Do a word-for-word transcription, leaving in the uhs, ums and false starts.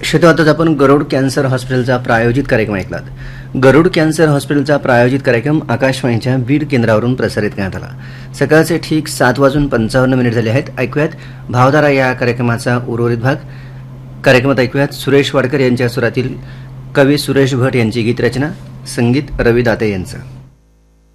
श्रोत्यातच आपण गरुड कॅन्सर हॉस्पिटलचा प्रायोजित कार्यक्रम ऐकलात. गरुड कॅन्सर हॉस्पिटलचा प्रायोजित कार्यक्रम आकाशवाणीच्या बीड केंद्रावरून प्रसारित करण्यात आला. सकाळचे ठीक सात वाजून पंचावन्न मिनिट झाले आहेत. ऐकूयात भावधारा या कार्यक्रमाचा उर्वरित भाग. कार्यक्रमात ऐकूयात सुरेश वाडकर यांच्या सुरातील कवी सुरेश भट यांची गीतरचना, संगीत रवी दाते यांचं.